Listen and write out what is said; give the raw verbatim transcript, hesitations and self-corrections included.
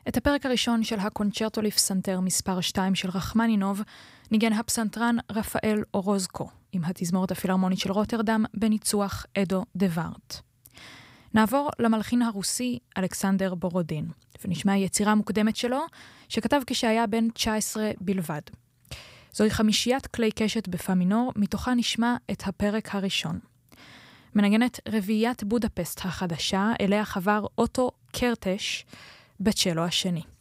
את הפרק הראשון של הקונצ'רטו לפסנתר מספר שתיים של רחמנינוב ניגן הפסנתרן רפאל אורוזקו עם התזמורת הפילהרמונית של רוטרדם בניצוח אדו דווארט. נעבור למלחין הרוסי אלכסנדר בורודין ונשמע יצירה מוקדמת שלו שכתב כשהיה בן תשע עשרה בלבד. זוהי חמישיית כלי קשת בפא מינור, מתוכה נשמע את הפרק הראשון. מנגנת רביעיית בודפסט החדשה, אליה חבר אוטו קרטש בצ'לו השני.